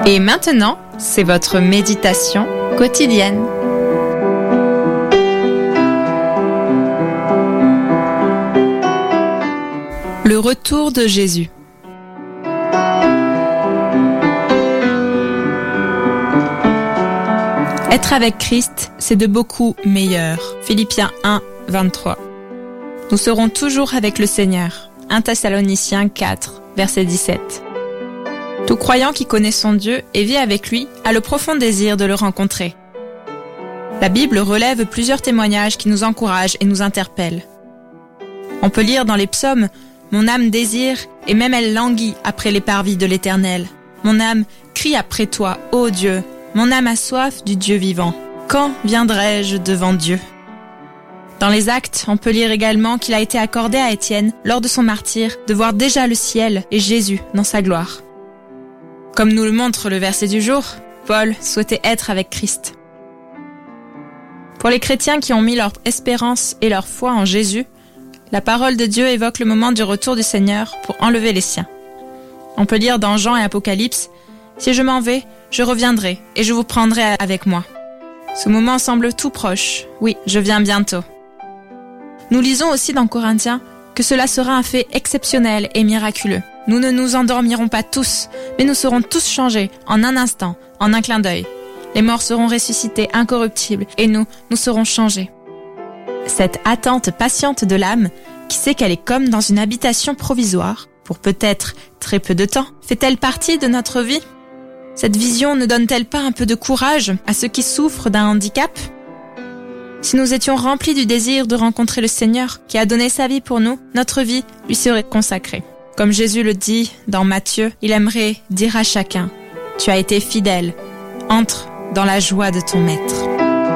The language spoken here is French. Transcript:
Et maintenant, c'est votre méditation quotidienne. Le retour de Jésus. Être avec Christ, c'est de beaucoup meilleur. Philippiens 1, 23. Nous serons toujours avec le Seigneur. 1 Thessaloniciens 4, verset 17. Tout croyant qui connaît son Dieu et vit avec lui a le profond désir de le rencontrer. La Bible relève plusieurs témoignages qui nous encouragent et nous interpellent. On peut lire dans les psaumes « Mon âme désire et même elle languit après les parvis de l'Éternel. Mon âme crie après toi, ô Dieu. Mon âme a soif du Dieu vivant. Quand viendrai-je devant Dieu ?» Dans les Actes, on peut lire également qu'il a été accordé à Étienne, lors de son martyre, de voir déjà le ciel et Jésus dans sa gloire. Comme nous le montre le verset du jour, Paul souhaitait être avec Christ. Pour les chrétiens qui ont mis leur espérance et leur foi en Jésus, la parole de Dieu évoque le moment du retour du Seigneur pour enlever les siens. On peut lire dans Jean et Apocalypse « Si je m'en vais, je reviendrai et je vous prendrai avec moi. » Ce moment semble tout proche. Oui, je viens bientôt. Nous lisons aussi dans Corinthiens que cela sera un fait exceptionnel et miraculeux. Nous ne nous endormirons pas tous, mais nous serons tous changés en un instant, en un clin d'œil. Les morts seront ressuscités incorruptibles et nous serons changés. Cette attente patiente de l'âme, qui sait qu'elle est comme dans une habitation provisoire, pour peut-être très peu de temps, fait-elle partie de notre vie ? Cette vision ne donne-t-elle pas un peu de courage à ceux qui souffrent d'un handicap ? Si nous étions remplis du désir de rencontrer le Seigneur qui a donné sa vie pour nous, notre vie lui serait consacrée. Comme Jésus le dit dans Matthieu, il aimerait dire à chacun « Tu as été fidèle, entre dans la joie de ton maître ».